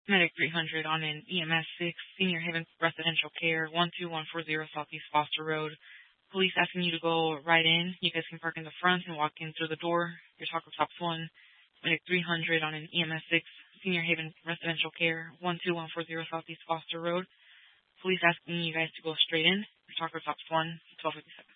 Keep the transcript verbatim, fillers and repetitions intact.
Medic three hundred on an E M S six, Senior Haven Residential Care, one two one four zero Southeast Foster Road. Police asking you to go right in. You guys can park in the front and walk in through the door. Your taco tops one. Medic three hundred on an E M S six, Senior Haven Residential Care, one two one four zero Southeast Foster Road. Police asking you guys to go straight in. Your taco tops one, twelve fifty-seven.